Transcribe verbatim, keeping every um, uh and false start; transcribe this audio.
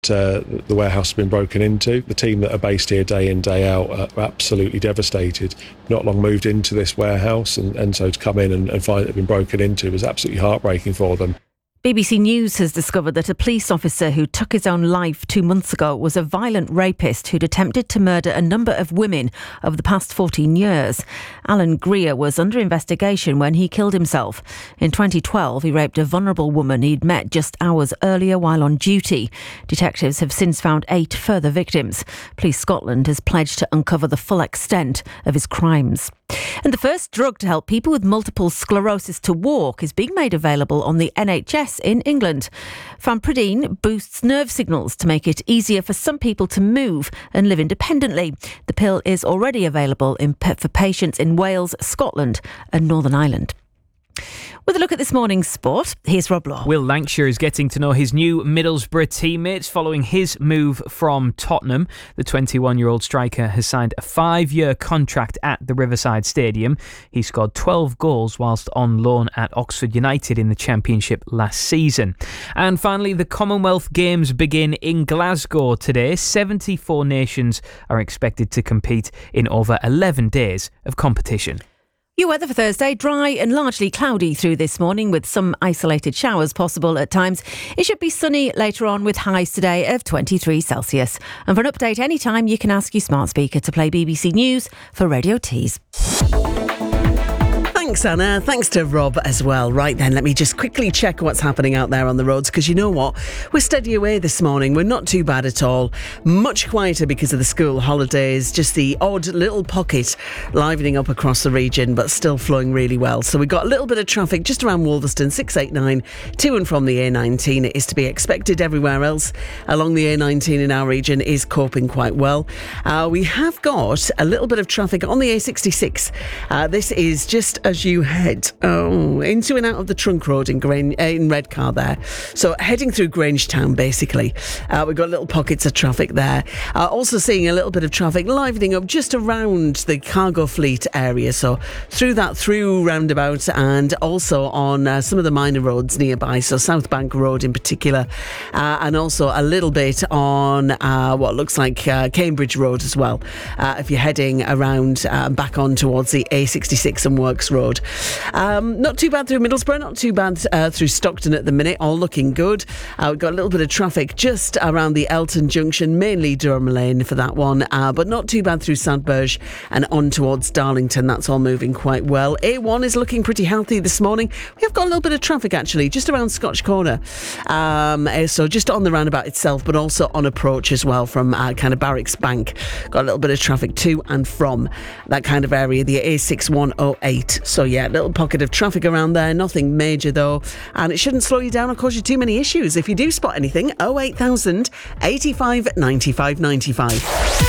that uh, the warehouse has been broken into. The team that are based here day in, day out are absolutely devastated. Not long moved into this warehouse, and, and so to come in and, and find it had been broken into was absolutely heartbreaking for them. B B C News has discovered that a police officer who took his own life two months ago was a violent rapist who'd attempted to murder a number of women over the past fourteen years. Alan Greer was under investigation when he killed himself. In twenty twelve, he raped a vulnerable woman he'd met just hours earlier while on duty. Detectives have since found eight further victims. Police Scotland has pledged to uncover the full extent of his crimes. And the first drug to help people with multiple sclerosis to walk is being made available on the N H S in England. Fampridine boosts nerve signals to make it easier for some people to move and live independently. The pill is already available in, for patients in Wales, Scotland and Northern Ireland. With a look at this morning's sport, here's Rob Law. Will Lancashire is getting to know his new Middlesbrough teammates following his move from Tottenham. The twenty-one-year-old striker has signed a five-year contract at the Riverside Stadium. He scored twelve goals whilst on loan at Oxford United in the Championship last season. And finally, the Commonwealth Games begin in Glasgow today. seventy-four nations are expected to compete in over eleven days of competition. Your weather for Thursday, dry and largely cloudy through this morning with some isolated showers possible at times. It should be sunny later on with highs today of twenty-three Celsius. And for an update anytime, you can ask your smart speaker to play B B C News for Radio Tees. Thanks, Anna. Thanks to Rob as well. Right then, let me just quickly check what's happening out there on the roads, because you know what? We're steady away this morning. We're not too bad at all. Much quieter because of the school holidays. Just the odd little pocket livening up across the region, but still flowing really well. So we've got a little bit of traffic just around Wolverston, six eighty-nine, to and from the A nineteen. It is to be expected. Everywhere else along the A nineteen in our region is coping quite well. Uh, we have got a little bit of traffic on the A sixty-six. Uh, this is just as you head oh, into and out of the Trunk Road in, Grange, uh, in Redcar there. So heading through Grangetown, basically. Uh, we've got little pockets of traffic there. Uh, also seeing a little bit of traffic livening up just around the Cargo Fleet area. So through that, through roundabout, and also on uh, some of the minor roads nearby. So South Bank Road in particular. Uh, and also a little bit on uh, what looks like uh, Cambridge Road as well. Uh, if you're heading around uh, back on towards the A sixty-six and Works Road. Um, not too bad through Middlesbrough, not too bad uh, through Stockton at the minute, all looking good. Uh, we've got a little bit of traffic just around the Elton Junction, mainly Durham Lane for that one, uh, but not too bad through Sandburge and on towards Darlington. That's all moving quite well. A one is looking pretty healthy this morning. We have got a little bit of traffic actually just around Scotch Corner, um, so just on the roundabout itself, but also on approach as well from uh, kind of Barracks Bank. Got a little bit of traffic to and from that kind of area, the A six one oh eight. So yeah, little pocket of traffic around there, nothing major though, and it shouldn't slow you down or cause you too many issues. If you do spot anything, oh eight thousand, eighty-five, ninety-five, ninety-five.